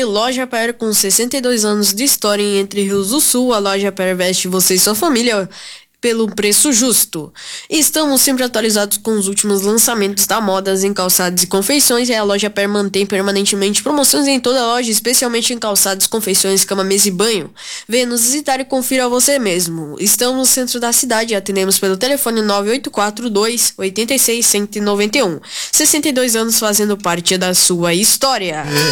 nome Loja Per, com 62 anos de história em Entre Rios do Sul. A Loja Per veste você e sua família pelo preço justo. Estamos sempre atualizados com os últimos lançamentos da modas em calçados e confeições, e a Loja Per mantém permanentemente promoções em toda a loja, especialmente em calçados, confeições, cama, mesa e banho. Venha nos visitar e confira você mesmo. Estamos no centro da cidade e atendemos pelo telefone 984-2-86-191. 62 anos fazendo parte da sua história.